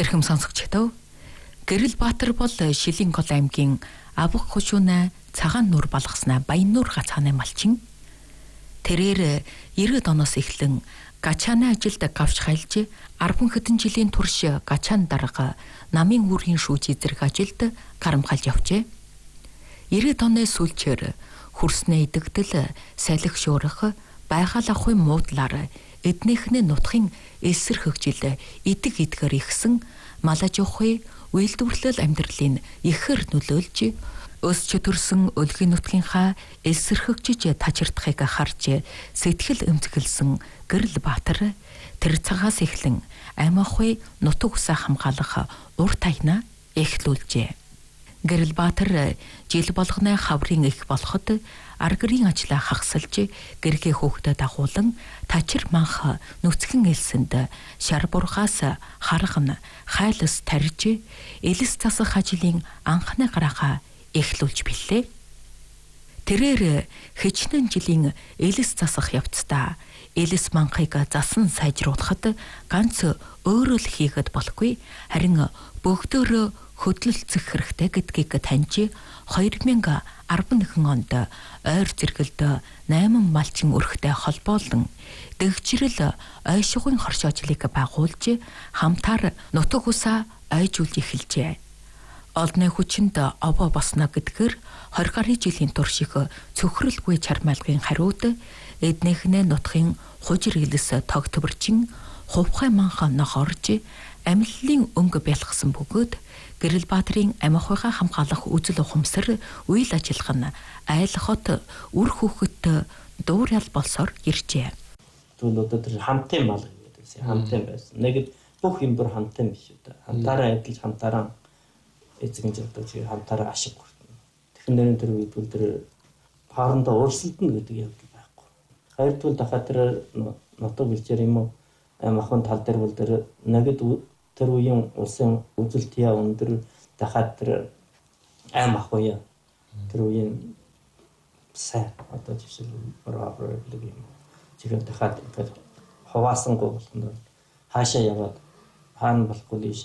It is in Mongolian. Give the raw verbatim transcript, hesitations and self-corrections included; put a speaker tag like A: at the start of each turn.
A: Эрхэм сонсогчдоо, Гэрэлбаатар бол Шилэн гол аймгийн Авга хушууна цагаан нуур балгаснаа Баяннуур гацааны малчин. Тэрээр ирээд оноос эхлэн гачааны ажилд гавч хайлж арван хэдэн жилийн турш гачаан дарга намын үүргийн шүүж эзрэх ажилд гарамхалж явжээ. ирээд оны сүүлчээр хөрснөө идэгдэл, салхи шуурах, байгаал ахуй муудлаар эднийхний нутгийн эсэр хөгжил идэг идгээр ихсэн малаж ухуй үйлдвэрлэл амьдралын ихээр нөлөөлж өсч төрсөн өлгийн нутгийнхаа эсэрхэгжиж тачирдахыг харж сэтгэл эмзэглсэн Гэрэлбаатар тэр цагаас эхлэн амь ахуй нутаг усаа хамгаалах урт тайна эхлүүлжээ. Гэрэлбаатар жил болгоны хаврын их болоход аргарын ажлаа хагсалж гэргээ хөөхдөд дагуулan тачир манх нүцгэн элсэнд шар бургаас харгана хайлс тарж элс засах ажлын анхны гараагаа эхлүүлж билээ. Тэрээр хичнээн жилийн элс засах явцдаа элс манхыг засан сайжруулахад ганц өөрөө л хийхэд болохгүй, харин бүгдөө хөдөлцөх хэрэгтэй гэдгийг таньж хоёр мянга арван нэгэн онд ойр зэргэлд найман малчин өрхтэй холбоолон дэгжрэл ойшгын хорш ажлыг байгуулж хамтаар нутаг усаа ойжуулж эхэлжээ. Олдны хүчинд овоо босно гэдгээр хорь гаруй жилийн турш их цөхрөлгүй чармайлгын хариуд эднийхнээ нутгийн хужир илэс тогтворчин хувхай манхан нохорж амиллын өнгө бялхсан бөгөөд Гэрэлбаатарын амь ахуйгаа хамгаалах үзэл ухамсар үйл ажиллагаа нь айлхот үр хөвгөт дуурал болсоор иржээ.
B: Тэгвэл одоо тэр хамтын мал гэдэг хамтын байсан. Нэг бүх юм бүр хамтын биш үү? Хамтаараа ажиллаж хамтаараа эзэгэн жигдэж хамтаараа ашиг хүртэнэ. Тэгэхээр тэр үед тэр хоорондоо өрсөлдөн гэдэг явдал байхгүй. Хоёрдугаар дахиад тэр нутаг бэлчээр юм уу амь ахуйн тал дээр бол тэр нэгд тэр үеийн улсын үзэлт яа өндөр дахиад тэр амь ахуй тэр үеийн сайн одоо жишээл бороорог юм чигээр дахиад хаваасангүй болгоно хаашаа яваад хаана болохгүй